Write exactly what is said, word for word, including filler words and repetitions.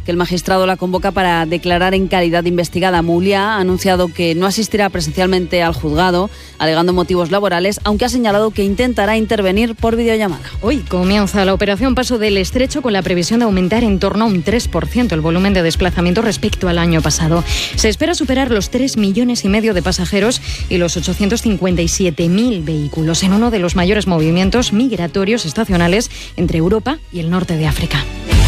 que el magistrado la convoca para declarar en calidad de investigada. Muliá ha anunciado que no asistirá presencialmente al juzgado, alegando motivos laborales, aunque ha señalado que intentará intervenir por videollamada. Hoy comienza la operación Paso del Estrecho con la previsión de aumentar en torno a un tres por ciento el volumen de desplazamiento respecto al año pasado. Se espera superar los tres millones y medio de pasajeros y los ochocientos cincuenta y siete mil vehículos en uno de los mayores movimientos migratorios estacionales entre Europa y el norte de África.